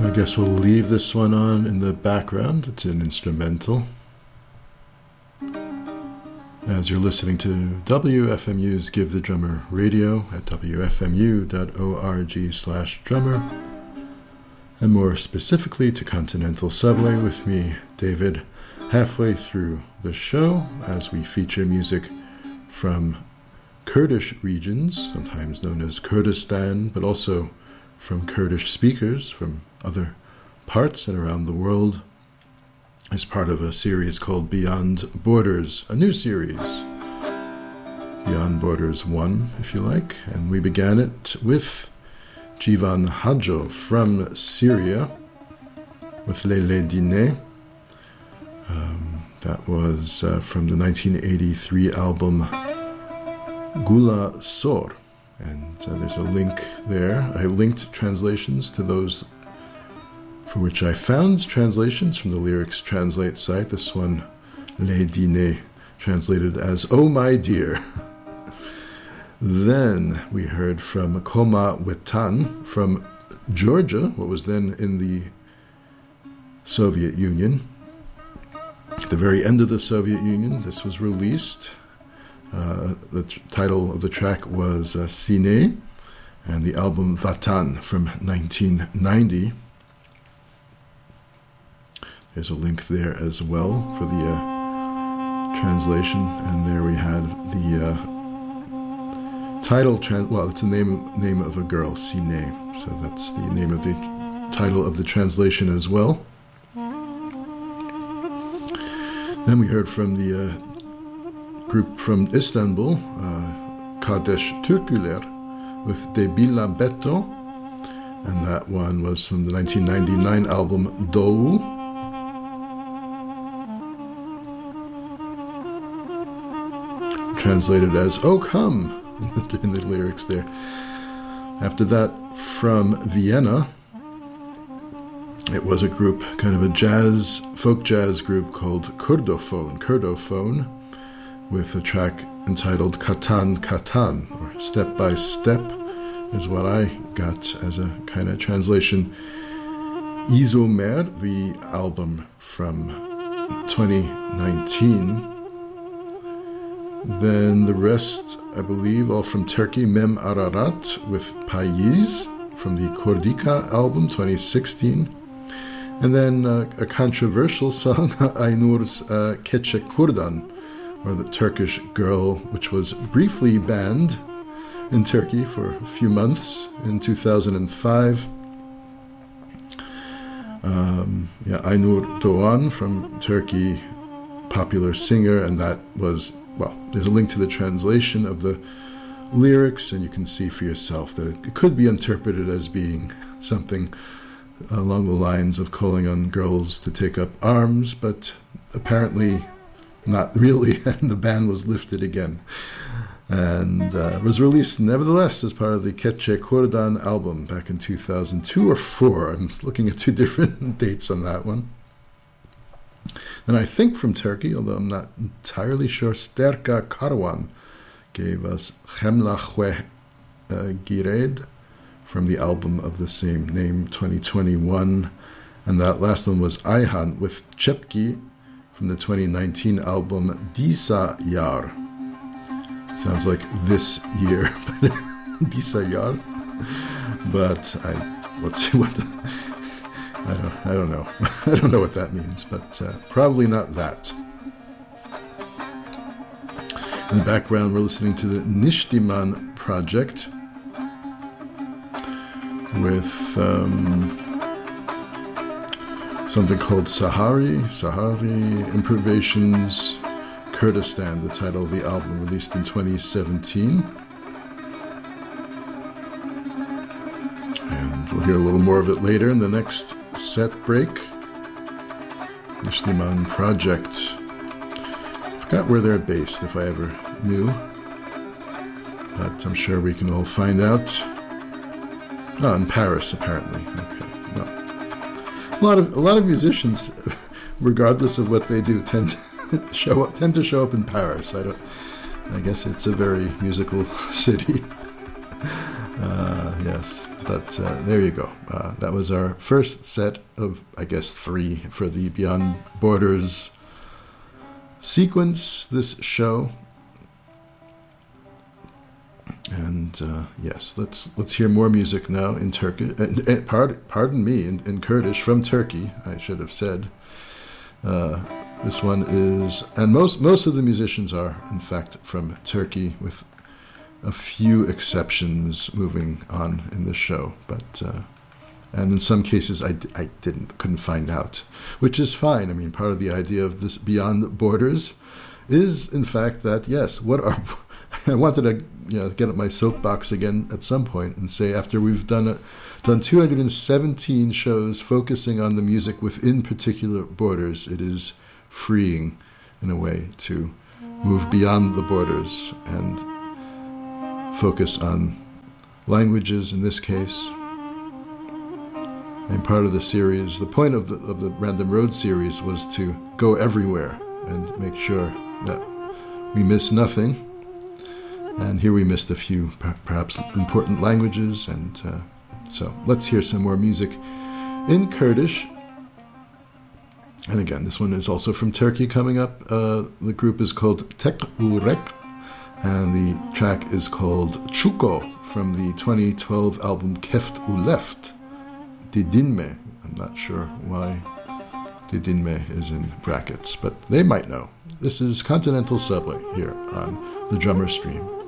I guess we'll leave this one on in the background. It's an instrumental. As you're listening to WFMU's Give the Drummer Radio at wfmu.org/drummer, and more specifically to Continental Subway with me, David, halfway through the show as we feature music from Kurdish regions, sometimes known as Kurdistan, but also from Kurdish speakers from other parts and around the world, as part of a series called Beyond Borders, a new series, Beyond Borders 1, if you like, and we began it with Jivan Hadjo from Syria with Lele Dine. That was from the 1983 album Gula Sor, and there's a link there. I linked translations to those for which I found translations from the Lyrics Translate site. This one, Le Dine, translated as "Oh my dear." Then we heard from Koma Wetan from Georgia, what was then in the Soviet Union. At the very end of the Soviet Union, this was released. The title of the track was Sine, and the album Vatan from 1990. There's a link there as well for the translation, and there we had the title. It's the name of a girl, Sine. So that's the name of the title of the translation as well. Then we heard from the group from Istanbul, Kardeş Türküler, with Debilla Beto, and that one was from the 1999 album Doğu. Translated as "Oh come" in the lyrics there. After that, from Vienna, it was a group, kind of a folk jazz group called Kurdophone, with a track entitled Katan Katan, or Step by Step, is what I got as a kind of translation. Izomer, the album from 2019. Then the rest, I believe, all from Turkey. Mem Ararat with Payiz from the Kordika album, 2016. And then a controversial song, Aynur's Keçe Kurdan, or the Turkish Girl, which was briefly banned in Turkey for a few months in 2005. Aynur Doğan from Turkey, popular singer, and that was, there's a link to the translation of the lyrics, and you can see for yourself that it could be interpreted as being something along the lines of calling on girls to take up arms, but apparently not really, and the ban was lifted again. And was released nevertheless as part of the Keçe Kurdan album back in 2002 or 4. I'm looking at two different dates on that one. And I think from Turkey, although I'm not entirely sure, Sterka Karawan gave us Khemla Khwe Gired from the album of the same name, 2021. And that last one was Ayhan with Chepki from the 2019 album Disa Yar. Sounds like this year, Disa Yar. But let's see what I don't know. I don't know what that means, but probably not that. In the background, we're listening to the Nishtiman Project with something called Sahari Improvisations Kurdistan, the title of the album, released in 2017. And we'll hear a little more of it later in the next set break. Nishtiman Project. I forgot where they're based, if I ever knew. But I'm sure we can all find out. Oh, in Paris, apparently. Okay. Well, a lot of musicians, regardless of what they do, tend to show up in Paris. I guess it's a very musical city. Yes, but there you go. That was our first set of, I guess, 3 for the Beyond Borders sequence, this show. And yes, let's hear more music now in Turkish. Pardon me, in Kurdish from Turkey, I should have said. This one is, and most of the musicians are, in fact, from Turkey, with a few exceptions moving on in the show, but and in some cases I couldn't find out, which is fine. I mean, part of the idea of this Beyond Borders is, in fact, that yes, I wanted to get at my soapbox again at some point and say, after we've done 217 shows focusing on the music within particular borders, it is freeing in a way to move beyond the borders and focus on languages in this case. And part of the series, the point of the Random Road series was to go everywhere and make sure that we miss nothing. And here we missed a few perhaps important languages, and so let's hear some more music in Kurdish. And again, this one is also from Turkey coming up. The group is called Tek Urek, and the track is called Chuko from the 2012 album Keft Uleft. Didinme. I'm not sure why Didinme is in brackets, but they might know. This is Continental Subway here on the Drummer Stream.